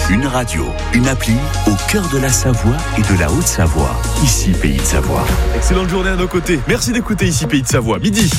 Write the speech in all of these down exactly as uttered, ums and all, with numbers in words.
Une radio, une appli au cœur de la Savoie et de la Haute-Savoie. Ici, Pays de Savoie. Excellente journée à nos côtés. Merci d'écouter Ici, Pays de Savoie. Midi.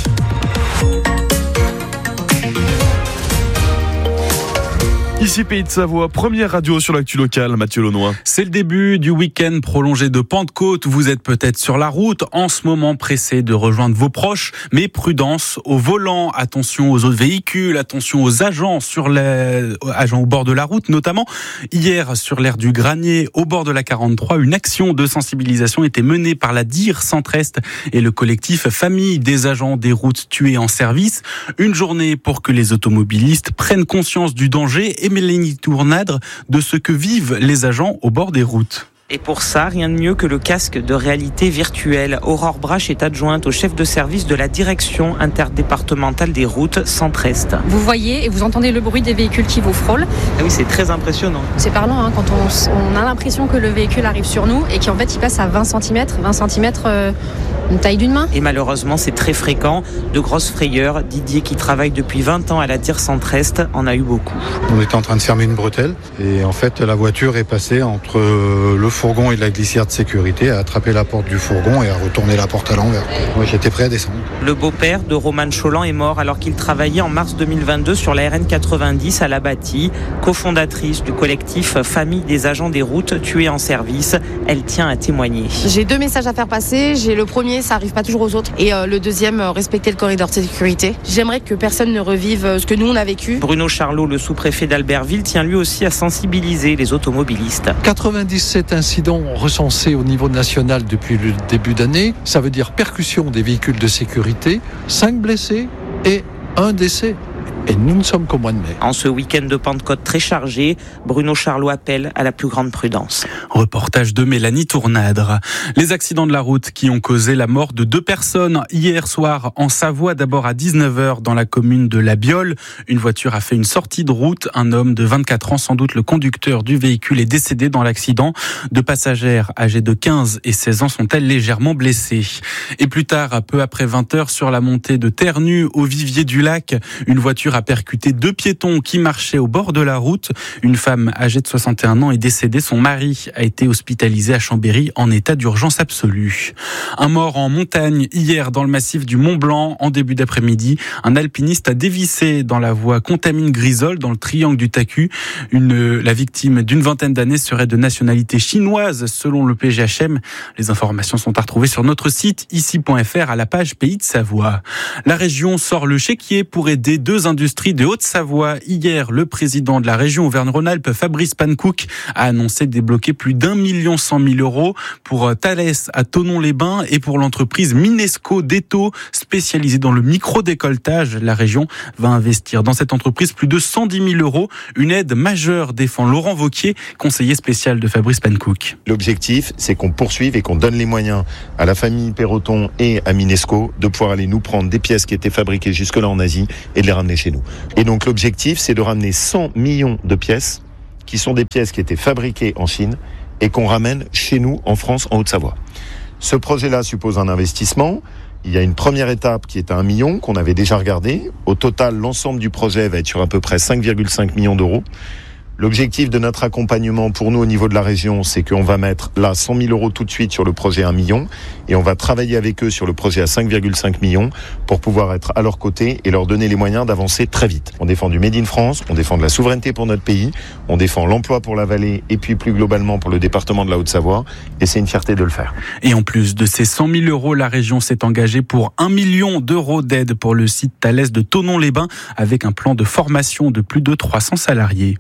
Ici Pays de Savoie, première radio sur l'actu locale, Mathieu Launois. C'est le début du week-end prolongé de Pentecôte. Vous êtes peut-être sur la route, en ce moment pressé de rejoindre vos proches, mais prudence au volant, attention aux autres véhicules, attention aux agents sur les agents au bord de la route notamment. Hier, sur l'aire du Granier, au bord de la quarante-trois, une action de sensibilisation était menée par la D I R Centre-Est et le collectif Famille des agents des routes tués en service. Une journée pour que les automobilistes prennent conscience du danger et Mélanie Tournadre de ce que vivent les agents au bord des routes. Et pour ça, rien de mieux que le casque de réalité virtuelle. Aurore Brache est adjointe au chef de service de la direction interdépartementale des routes Centre-Est. Vous voyez et vous entendez le bruit des véhicules qui vous frôlent. Ah oui, c'est très impressionnant. C'est parlant hein, quand on, on a l'impression que le véhicule arrive sur nous et qu'en fait il passe à vingt centimètres. vingt centimètres, euh, une taille d'une main. Et malheureusement, c'est très fréquent. De grosses frayeurs. Didier, qui travaille depuis vingt ans à la D I R Centre-Est, en a eu beaucoup. On était en train de fermer une bretelle et en fait la voiture est passée entre le fourgon et de la glissière de sécurité, à attraper la porte du fourgon et à retourner la porte à l'envers. Moi, j'étais prêt à descendre. Le beau-père de Roman Cholan est mort alors qu'il travaillait en mars deux mille vingt-deux sur la R N quatre-vingt-dix à La Bâtie. Cofondatrice du collectif Famille des agents des routes tués en service, elle tient à témoigner. J'ai deux messages à faire passer. J'ai le premier, ça arrive pas toujours aux autres. Et euh, le deuxième, euh, respecter le corridor de sécurité. J'aimerais que personne ne revive ce que nous, on a vécu. Bruno Charlot, le sous-préfet d'Albertville, tient lui aussi à sensibiliser les automobilistes. quatre-vingt-dix-sept incidents recensés au niveau national depuis le début d'année. Ça veut dire percussion des véhicules de sécurité, cinq blessés et un décès. Et nous ne sommes qu'au mois de mai. En ce week-end de Pentecôte très chargé, Bruno Charlot appelle à la plus grande prudence. Reportage de Mélanie Tournadre. Les accidents de la route qui ont causé la mort de deux personnes hier soir en Savoie, d'abord à dix-neuf heures dans la commune de La Biole. Une voiture a fait une sortie de route. Un homme de vingt-quatre ans, sans doute le conducteur du véhicule, est décédé dans l'accident. Deux passagères âgées de quinze et seize ans sont-elles légèrement blessées. Et plus tard, peu après vingt heures, sur la montée de Ternu au Vivier du Lac, une voiture a percuté deux piétons qui marchaient au bord de la route. Une femme âgée de soixante et un ans est décédée. Son mari a été hospitalisé à Chambéry en état d'urgence absolue. Un mort en montagne hier dans le massif du Mont Blanc en début d'après-midi. Un alpiniste a dévissé dans la voie Contamine-Grisol dans le triangle du Tacu. Une, la victime d'une vingtaine d'années serait de nationalité chinoise selon le P G H M. Les informations sont à retrouver sur notre site ici point f r à la page Pays de Savoie. La région sort le chéquier pour aider deux industries de Haute-Savoie. Hier, le président de la région Auvergne-Rhône-Alpes, Fabrice Pankouk, a annoncé débloquer plus d'un million cent mille euros pour Thales à Thonon-les-Bains et pour l'entreprise Minesco d'Eto, spécialisée dans le micro-décolletage. La région va investir dans cette entreprise plus de cent dix mille euros. Une aide majeure, défend Laurent Vauquier, conseiller spécial de Fabrice Pankouk. L'objectif, c'est qu'on poursuive et qu'on donne les moyens à la famille Perroton et à Minesco de pouvoir aller nous prendre des pièces qui étaient fabriquées jusque-là en Asie et de les ramener chez nous. Et donc l'objectif, c'est de ramener cent millions de pièces qui sont des pièces qui étaient fabriquées en Chine et qu'on ramène chez nous en France, en Haute-Savoie. Ce projet-là suppose un investissement. Il y a une première étape qui est à un million qu'on avait déjà regardé. Au total, l'ensemble du projet va être sur à peu près cinq virgule cinq millions d'euros. L'objectif de notre accompagnement pour nous au niveau de la région, c'est qu'on va mettre là cent mille euros tout de suite sur le projet un million et on va travailler avec eux sur le projet à cinq virgule cinq millions pour pouvoir être à leur côté et leur donner les moyens d'avancer très vite. On défend du Made in France, on défend de la souveraineté pour notre pays, on défend l'emploi pour la vallée et puis plus globalement pour le département de la Haute-Savoie et c'est une fierté de le faire. Et en plus de ces cent mille euros, la région s'est engagée pour un million d'euros d'aide pour le site Thales de Thonon-les-Bains avec un plan de formation de plus de trois cents salariés.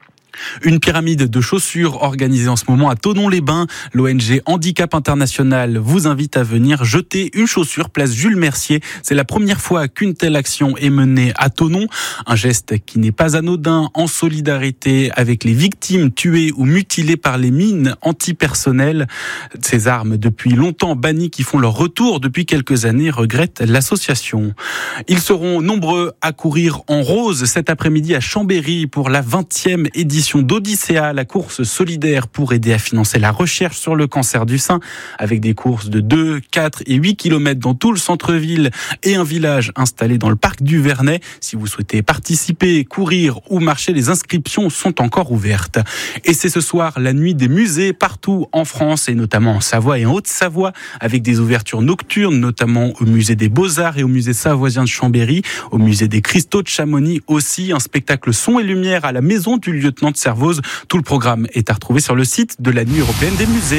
Une pyramide de chaussures organisée en ce moment à Thonon-les-Bains. L'O N G Handicap International vous invite à venir jeter une chaussure place Jules Mercier. C'est la première fois qu'une telle action est menée à Thonon. Un geste qui n'est pas anodin, en solidarité avec les victimes tuées ou mutilées par les mines antipersonnelles. Ces armes depuis longtemps bannies qui font leur retour depuis quelques années, regrette l'association. Ils seront nombreux à courir en rose cet après-midi à Chambéry pour la vingtième édition édition d'Odyssea, la course solidaire pour aider à financer la recherche sur le cancer du sein, avec des courses de deux, quatre et huit kilomètres dans tout le centre-ville et un village installé dans le parc du Vernet. Si vous souhaitez participer, courir ou marcher, les inscriptions sont encore ouvertes. Et c'est ce soir la nuit des musées partout en France et notamment en Savoie et en Haute-Savoie, avec des ouvertures nocturnes, notamment au musée des Beaux-Arts et au musée savoisien de Chambéry, au musée des Cristaux de Chamonix aussi, un spectacle son et lumière à la maison du lieutenant de Servoz. Tout le programme est à retrouver sur le site de la Nuit européenne des musées.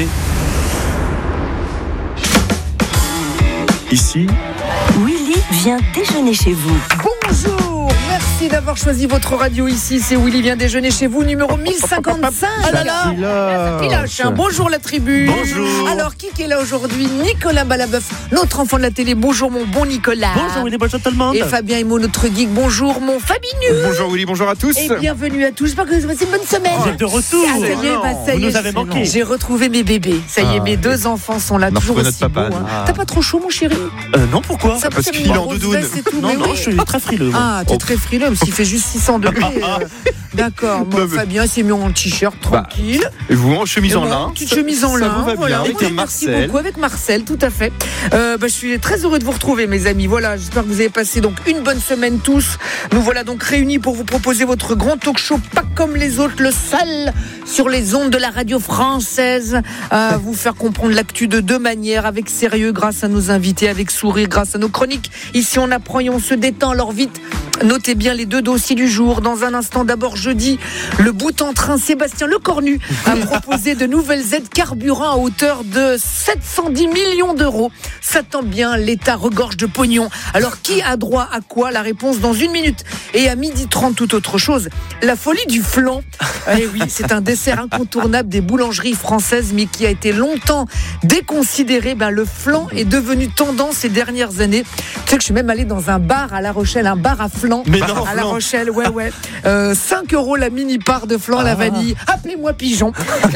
Ici, Willy vient déjeuner chez vous. Bonjour, merci d'avoir choisi votre radio ici. C'est Willy vient déjeuner chez vous, numéro mille cinquante-cinq. Ah là là, ça filoche, hein. Bonjour la tribu. Bonjour. Alors, qui est là aujourd'hui? Nicolas Balabeuf, notre enfant de la télé. Bonjour mon bon Nicolas. Bonjour Willy, bonjour tout le monde. Et Fabien Emo, notre geek. Bonjour mon Fabinus. Bonjour Willy, bonjour à tous. Et bienvenue à tous. J'espère que vous avez passé une bonne semaine. Vous êtes de retour. Ah, ça y est, bah, ça vous y est, nous avez manqué. J'ai retrouvé mes bébés. Ça y est, Ah, mes deux enfants sont là, on a toujours retrouvé aussi notre papa, beaux, hein. nous. T'as pas trop chaud mon chéri? Euh, non, pourquoi? Ça, parce ça qu'il me est met en grosse doudoune. veste et tout, Non, mais non, oui. je suis très frileux. moi. Ah, t'es très frileux, même s'il fait juste six cents degrés. euh, D'accord, moi, Non, mais- Fabien s'est mis en t-shirt, tranquille. Et vous en chemise Et en moi, lin. petite chemise en Ça lin. vous va bien, voilà. avec Oui, un merci Marcel. beaucoup, avec Marcel, tout à fait. Euh, bah, je suis très heureux de vous retrouver, mes amis. Voilà, j'espère que vous avez passé donc une bonne semaine tous. Nous voilà donc réunis pour vous proposer votre grand talk show, pas comme les autres, le seul sur les ondes de la radio française, à vous faire comprendre l'actu de deux manières, avec sérieux, grâce à nos invités, avec sourire, grâce à nos chroniques. Ici, on apprend et on se détend. Alors vite, notez bien les deux dossiers du jour. Dans un instant, d'abord jeudi, le bout en train Sébastien Lecornu a proposé de nouvelles aides carburant à hauteur de sept cent dix millions d'euros. Ça tombe bien, l'État regorge de pognon. Alors qui a droit à quoi? La réponse dans une minute. Et à midi trente, tout autre chose. La folie du flan. Eh oui, c'est un dessert incontournable des boulangeries françaises, mais qui a été longtemps déconsidéré. Ben, le flan est devenu tendance ces dernières années. Tu sais que je suis même allée dans un bar à La Rochelle, un bar à flan. Mais non, à La flan. Rochelle, ouais, ouais. Euh, cinq euros la mini part de flan à la vanille. Appelez-moi Pigeon.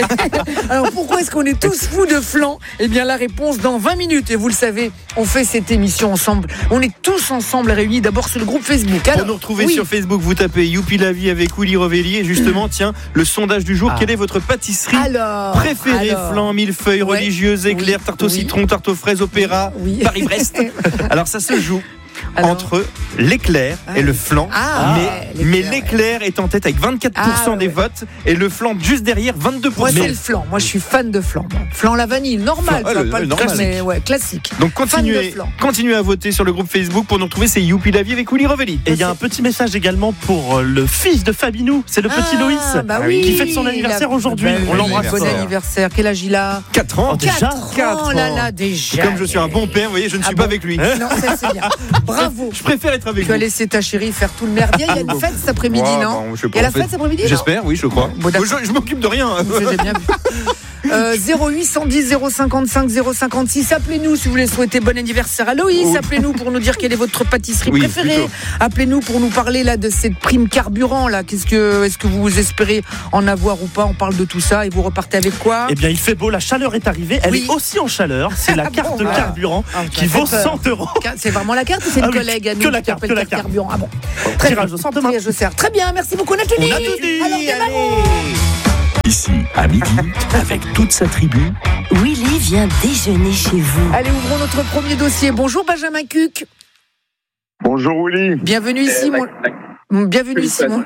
Alors pourquoi est-ce qu'on est tous fous de flan? Eh bien la réponse dans vingt minutes. Et vous le savez, on fait cette émission ensemble. On est tous ensemble réunis d'abord sur le groupe Facebook. Alors, pour nous retrouver oui. sur Facebook, vous tapez Youpi la vie avec Willy Revelli. Et justement, tiens, le sondage du jour, Ah. quelle est votre pâtisserie Alors, préférée? alors. Flan, millefeuille, Ouais. religieuse, éclair, Oui. tarte au Oui. citron, tarte aux fraises, opéra, Oui. Paris-Brest. Alors ça se joue Alors. entre l'éclair Ah. et le flan. Ah, mais, ouais, mais l'éclair, l'éclair est en tête avec vingt-quatre pour cent Ah, des ouais. votes et le flan juste derrière vingt-deux pour Moi cent. c'est le flan. Moi je suis fan de flan. Bon, flan la vanille, normal, Flan, tu vois, le- pas le le normal. truc, mais ouais, classique. Donc Fan de continuez, flan. continuez à voter sur le groupe Facebook pour nous retrouver. C'est Youpi la vie avec Willy Revelli. Et il y a un petit message également pour euh, le fils de Fabinou, c'est le petit Ah, Loïs, bah oui, qui fête son anniversaire il a- aujourd'hui. bah On oui, l'embrasse. Bon anniversaire. Quel âge il a? quatre ans. Oh, déjà quatre ans, là là, déjà. Et comme je suis un bon père, vous voyez, je ne Ah suis bon pas avec lui. Non, ça c'est bien. Bravo. Je préfère être avec Tu as vous. laissé ta chérie faire tout le merdier. Il y a une fête cet après-midi, Ouais, non? bon, je sais Il y a pas, la en fait. fête cet après-midi, non? J'espère, oui, je crois. Bon, d'accord. je je m'occupe de rien. J'ai bien vu. Euh, zéro huit cent dix zéro cinquante-cinq zéro cinquante-six. Appelez-nous si vous voulez souhaiter bon anniversaire à Loïs. Oh. Appelez-nous pour nous dire quelle est votre pâtisserie Oui, préférée. plutôt. Appelez-nous pour nous parler là de cette prime carburant là. Qu'est-ce que est-ce que vous espérez en avoir ou pas? On parle de tout ça et vous repartez avec quoi? Eh bien, il fait beau, la chaleur est arrivée. Elle Oui. est aussi en chaleur. C'est la Ah carte bon, de ah. carburant Ah, qui ça vaut fait peur. cent euros. C'est vraiment la carte ou c'est une Ah oui, collègue à nous que la qui carte, appelle que la carte carte. carburant? Ah bon. Très Tirage bien. au sort demain. Tirage au sort. Très bien. Merci beaucoup Nathalie. On a tout dit. Alors démarrons. ici à midi, avec toute sa tribu. Willy vient déjeuner chez vous. Allez, ouvrons notre premier dossier. Bonjour Benjamin Cuc. Bonjour Willy. Bienvenue ici, mon... Bienvenue ici, mon...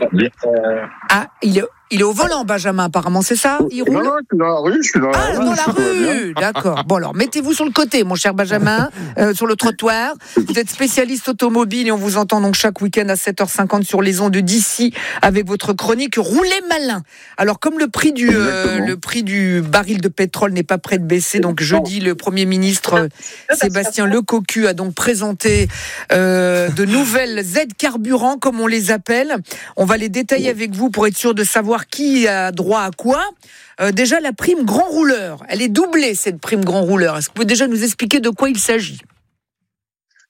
Ah, il est, il est au volant, Benjamin, apparemment, c'est ça? Il roule? Non, non, je suis dans la rue, je suis dans la Ah, rue. dans la tout va bien. rue, d'accord. Bon, alors, mettez-vous sur le côté, mon cher Benjamin, euh, sur le trottoir. Vous êtes spécialiste automobile et on vous entend donc chaque week-end à sept heures cinquante sur les ondes d'ici avec votre chronique Roulez malin. Alors, comme le prix du, euh, le prix du baril de pétrole n'est pas prêt de baisser, donc jeudi, le Premier ministre euh, Sébastien Lecornu a donc présenté euh, de nouvelles aides carburant, comme on les appelle. On va les détailler avec vous pour être sûr de savoir qui a droit à quoi. Euh, déjà, la prime grand rouleur, elle est doublée, cette prime grand rouleur. Est-ce que vous pouvez déjà nous expliquer de quoi il s'agit?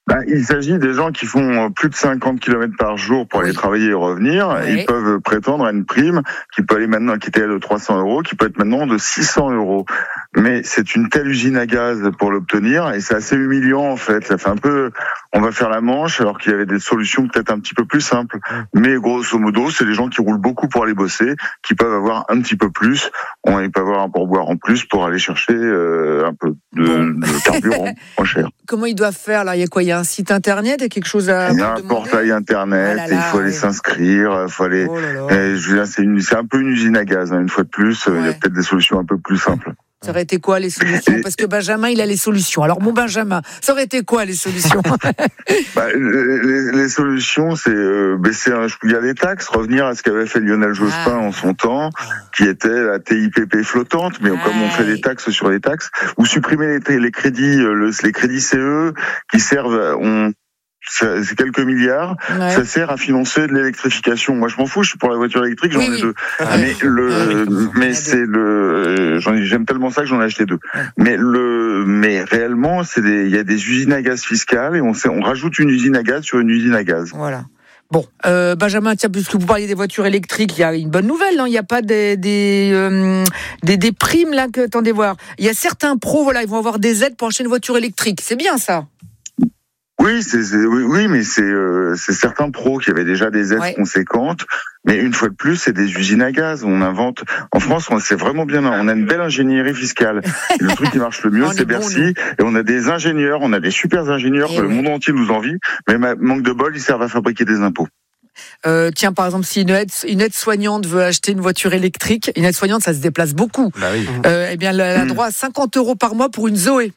Ben, il s'agit des gens qui font plus de cinquante kilomètres par jour pour aller oui. travailler et revenir. Oui. Ils peuvent prétendre à une prime qui peut aller maintenant, qui était de trois cents euros, qui peut être maintenant de six cents euros. Mais c'est une telle usine à gaz pour l'obtenir et c'est assez humiliant en fait. Ça fait un peu, on va faire la manche alors qu'il y avait des solutions peut-être un petit peu plus simples. Mais grosso modo, c'est des gens qui roulent beaucoup pour aller bosser, qui peuvent avoir un petit peu plus. On peut avoir un pourboire en plus pour aller chercher euh, un peu de, de carburant moins cher. Comment ils doivent faire là ? Il y a quoi ? Il y a un site internet et quelque chose à. Il y a un portail internet, ah là là, il faut aller oui. s'inscrire, il faut aller. Oh là là. Et je veux dire, c'est, une, c'est un peu une usine à gaz, hein, une fois de plus. Ouais. Il y a peut-être des solutions un peu plus simples. Ça aurait été quoi les solutions ? Parce que Benjamin, il a les solutions. Alors mon Benjamin, ça aurait été quoi les solutions ? bah, les, les solutions, c'est euh, baisser un chouïa les taxes, revenir à ce qu'avait fait Lionel Jospin ah. en son temps, qui était la T I P P flottante, mais ah. comme on fait des taxes sur les taxes, ou supprimer les, les crédits, le, les crédits C E qui servent, on c'est quelques milliards, ouais. ça sert à financer de l'électrification. Moi, je m'en fous, je suis pour la voiture électrique, j'en oui, ai deux. Oui. Mais le, oui. mais c'est le, j'en ai, j'aime tellement ça que j'en ai acheté deux. Ouais. Mais le, mais réellement, c'est des, il y a des usines à gaz fiscales et on sait, on rajoute une usine à gaz sur une usine à gaz. Voilà. Bon, euh, Benjamin, tiens, puisque vous parliez des voitures électriques, il y a une bonne nouvelle, non ? Il n'y a pas des des, euh, des des primes là que attendez voir. Il y a certains pros, voilà, ils vont avoir des aides pour acheter une voiture électrique. C'est bien ça. Oui, c'est, c'est oui, oui, mais c'est euh, c'est certains pros qui avaient déjà des aides ouais. conséquentes. Mais une fois de plus, c'est des usines à gaz. On invente en France, on c'est vraiment bien. On a une belle ingénierie fiscale. Et le truc qui marche le mieux, c'est Bercy. Bon, et on a des ingénieurs, on a des super ingénieurs et que oui. le monde entier nous envie. Mais manque de bol, ils servent à fabriquer des impôts. Euh, tiens, par exemple, si une aide, une aide-soignante veut acheter une voiture électrique, une aide-soignante, ça se déplace beaucoup. Bah oui. euh, eh bien, elle a droit à cinquante euros par mois pour une Zoé.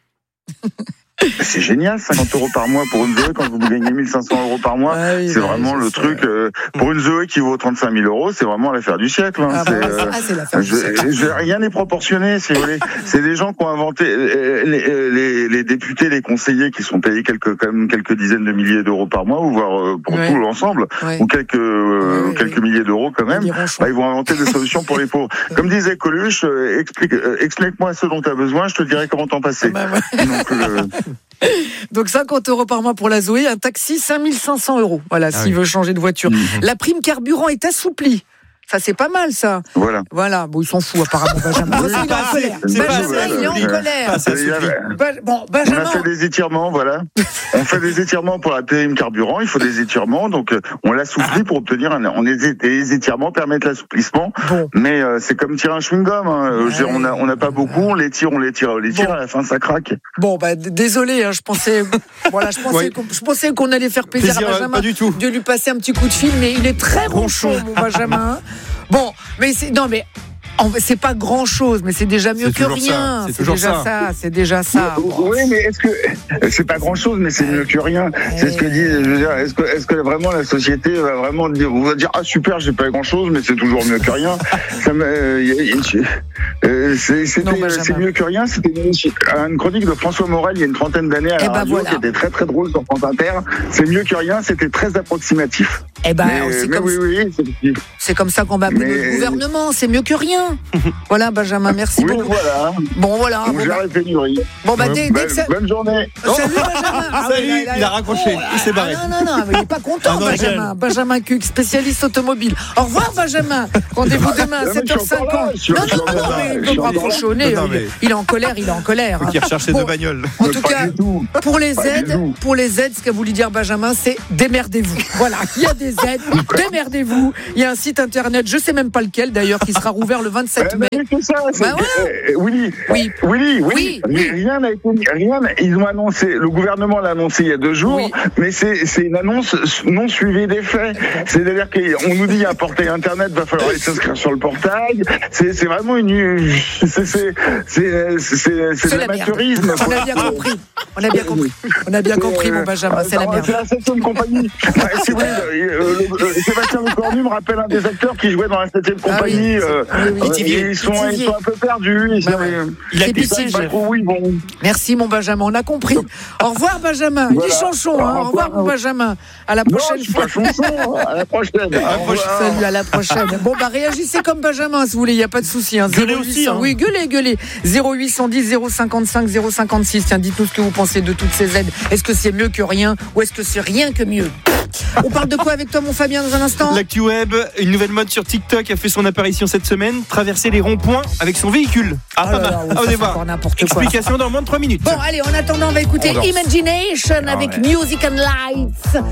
C'est génial, cinquante euros par mois pour une Zoé quand vous gagnez mille cinq cents euros par mois. Ah oui, c'est vraiment le truc. Euh, pour une Zoé qui vaut trente-cinq mille euros, c'est vraiment l'affaire du siècle. Hein. Ah c'est, bah, euh, ah, c'est l'affaire je, du siècle. Je, rien n'est proportionné, si vous voulez. C'est des gens qui ont inventé les, les, les députés, les conseillers qui sont payés quelques, quand même quelques dizaines de milliers d'euros par mois, ou voire pour ouais. tout l'ensemble, ouais. ou quelques, euh, ouais, quelques ouais. milliers d'euros quand même. Bah, ils vont inventer des solutions pour les pauvres. Comme disait Coluche, euh, explique, euh, explique-moi ce dont tu as besoin, je te dirai comment t'en passer. Ah bah, ouais. Donc, euh, Donc cinquante euros par mois pour la Zoé, un taxi cinq mille cinq cents euros. Voilà, ah s'il oui. veut changer de voiture. Mmh. La prime carburant est assouplie. Ça, c'est pas mal, ça. Voilà. Voilà. Bon, ils s'en foutent, apparemment, Benjamin. Oui, il est en colère. Benjamin, il est en colère. Bon, Benjamin. On a fait des étirements, voilà. On fait des étirements pour la prime carburant. Il faut des étirements. Donc, on l'assouplit pour obtenir un, on les, les étirements permettent l'assouplissement. Bon. Mais, euh, c'est comme tirer un chewing-gum, hein. Ouais. On a, on n'a pas beaucoup. On les tire, on les tire, on les tire. Bon. À la fin, ça craque. Bon, bah, désolé, hein, je pensais, voilà, je pensais, oui. qu'on, je pensais qu'on allait faire plaisir, plaisir à Benjamin. Pas du tout. De lui passer un petit coup de fil, mais il est très ronchon, mon Benjamin. Bon, mais c'est non mais c'est pas grand chose, mais c'est déjà mieux c'est que rien. C'est, c'est déjà ça. ça. C'est déjà ça. Oui, mais est-ce que c'est pas grand chose, mais c'est mieux que rien. C'est ce que dit. Je veux dire, est-ce que est-ce que vraiment la société va vraiment dire, on va dire ah super, j'ai pas grand chose, mais c'est toujours mieux que rien. Ça me, y a, y a, euh, c'est, c'était, non, c'est mieux que rien. C'était une, une chronique de François Morel il y a une trentaine d'années à la eh radio, ben voilà. qui était très très drôle sur France Inter. C'est mieux que rien. C'était très approximatif. Eh ben, mais, c'est, mais comme, oui, oui, c'est, c'est comme ça qu'on va appeler mais... notre gouvernement. C'est mieux que rien. Voilà, Benjamin, merci oui, beaucoup. Voilà. Bon, voilà. On gère les pénuries. Bon, bah, dès, dès que ça... Bonne journée. Salut, Benjamin. Ah, Salut, oui, là, là, il a raccroché. Oh, il s'est barré. Ah, non, non, non, mais il n'est pas content, ah, non, Benjamin. Benjamin Cuc, spécialiste automobile. Au revoir, Benjamin. Rendez-vous demain à sept heures cinquante. Non, non, non, non, mais il ne peut pas approcher au nez. Il est en colère, il est en colère. Il recherche ses deux bagnoles. En tout cas, pour les aides, pour les aides, ce qu'a voulu dire Benjamin, c'est démerdez-vous. Voilà, il y a des aides, démerdez-vous. Il y a un site internet, je ne sais même pas lequel d'ailleurs, qui sera rouvert le vingt-sept mai. C'est ça, c'est... Bah ouais. euh, Willy, oui, Willy, Willy, oui, oui. Rien n'a été, rien. Ils ont annoncé, le gouvernement l'a annoncé il y a deux jours, oui. mais c'est, c'est une annonce non suivie des faits. C'est-à-dire qu'on nous dit il y a un portail internet, va falloir aller s'inscrire sur le portail. C'est, c'est vraiment une, c'est, c'est, c'est, c'est, c'est, c'est de l'amateurisme. On a bien compris. On a bien compris. On a bien c'est, compris, mon Benjamin. C'est la merde. C'est la septième compagnie. C'est vrai. Euh, euh, Sébastien Lecornu me rappelle un des acteurs qui jouait dans la septième compagnie. Ah oui, euh, oui, oui, ils sont Ils sont un peu perdus. Ils bah ouais. sont, il a c'est pas trop, oui, bon. Merci, mon Benjamin. On a compris. Au revoir, Benjamin. Voilà. Il est chanchon. Hein. Au revoir, mon Benjamin. À la prochaine non, fois. Pas chanson. À la prochaine. À la prochaine. Salut, à la prochaine. Bon, bah, réagissez comme Benjamin, si vous voulez. Il n'y a pas de souci. Hein. Gueulez aussi aussi. Hein. Oui, gueulez, gueulez. zéro huit cent dix zéro cinquante-cinq zéro cinquante-six. Tiens, dites-nous ce que vous pensez de toutes ces aides. Est-ce que c'est mieux que rien ou est-ce que c'est rien que mieux? On parle de quoi avec toi, mon Fabien, dans un instant? L'actu web, une nouvelle mode sur TikTok a fait son apparition cette semaine. Traverser les ronds-points avec son véhicule. Ah, oh pas là mal. là, oui, Ah, vous allez ça, voir. Explication dans le moins de trois minutes. Bon, allez, en attendant, on va écouter On danse. Imagination Ah avec ouais. Music and Lights.